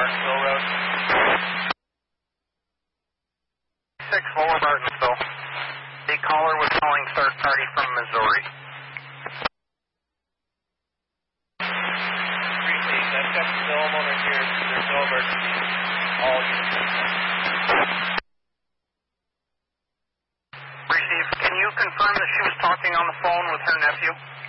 Martinsville Road. 6 Lower Martinsville. The caller was calling third party from Missouri. Appreciate that. I've got the homeowner here. There's no emergency. All units. Receive. Can you confirm that she was talking on the phone with her nephew?